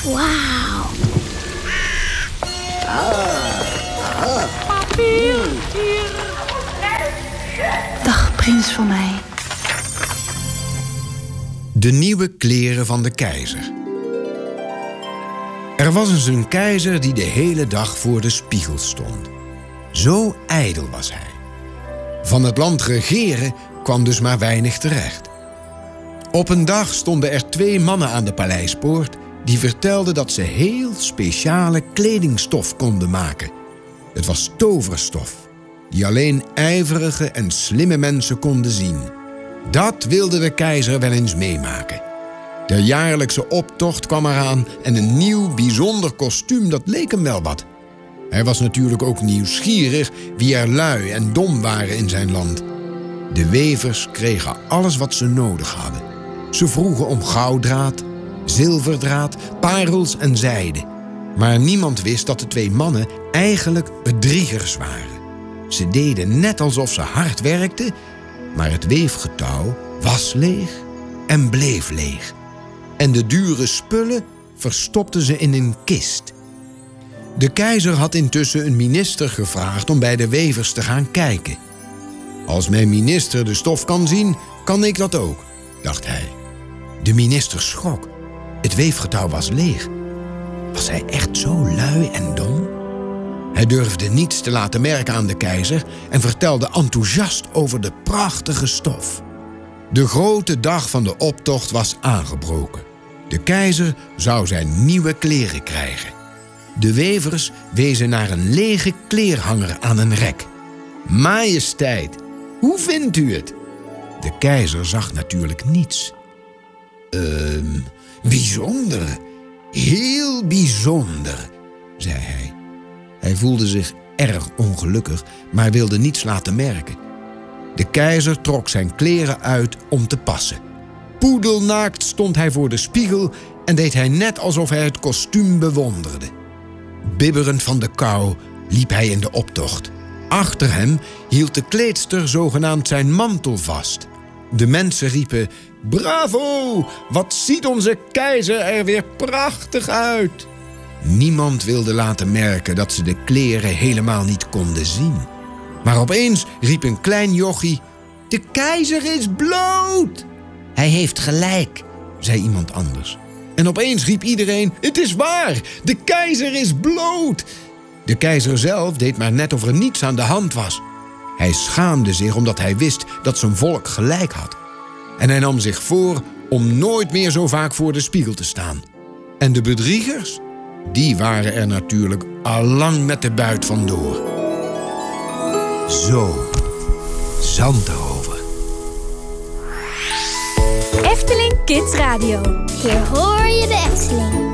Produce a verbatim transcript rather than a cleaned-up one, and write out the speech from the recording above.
Wauw. Papier, hier. Dag, prins van mij. De nieuwe kleren van de keizer. Er was eens een keizer die de hele dag voor de spiegel stond. Zo ijdel was hij. Van het land regeren kwam dus maar weinig terecht. Op een dag stonden er twee mannen aan de paleispoort die vertelden dat ze heel speciale kledingstof konden maken. Het was toverstof, die alleen ijverige en slimme mensen konden zien. Dat wilde de keizer wel eens meemaken. De jaarlijkse optocht kwam eraan en een nieuw, bijzonder kostuum, dat leek hem wel wat. Hij was natuurlijk ook nieuwsgierig wie er lui en dom waren in zijn land. De wevers kregen alles wat ze nodig hadden. Ze vroegen om gouddraad, zilverdraad, parels en zijde. Maar niemand wist dat de twee mannen eigenlijk bedriegers waren. Ze deden net alsof ze hard werkten, maar het weefgetouw was leeg en bleef leeg. En de dure spullen verstopten ze in een kist. De keizer had intussen een minister gevraagd om bij de wevers te gaan kijken. Als mijn minister de stof kan zien, kan ik dat ook, dacht hij. De minister schrok. Het weefgetouw was leeg. Was hij echt zo lui en dom? Hij durfde niets te laten merken aan de keizer en vertelde enthousiast over de prachtige stof. De grote dag van de optocht was aangebroken. De keizer zou zijn nieuwe kleren krijgen. De wevers wezen naar een lege kleerhanger aan een rek. Majesteit, hoe vindt u het? De keizer zag natuurlijk niets. Ehm, bijzonder, heel bijzonder, zei hij. Hij voelde zich erg ongelukkig, maar wilde niets laten merken. De keizer trok zijn kleren uit om te passen. Poedelnaakt stond hij voor de spiegel en deed hij net alsof hij het kostuum bewonderde. Bibberend van de kou liep hij in de optocht. Achter hem hield de kleedster zogenaamd zijn mantel vast. De mensen riepen: "Bravo, wat ziet onze keizer er weer prachtig uit!" Niemand wilde laten merken dat ze de kleren helemaal niet konden zien. Maar opeens riep een klein jochie: "De keizer is bloot!" "Hij heeft gelijk," zei iemand anders. En opeens riep iedereen: "Het is waar, de keizer is bloot!" De keizer zelf deed maar net of er niets aan de hand was. Hij schaamde zich omdat hij wist dat zijn volk gelijk had. En hij nam zich voor om nooit meer zo vaak voor de spiegel te staan. En de bedriegers? Die waren er natuurlijk allang met de buit vandoor. Zo, Zandrover. Efteling Kids Radio. Hier hoor je de Efteling.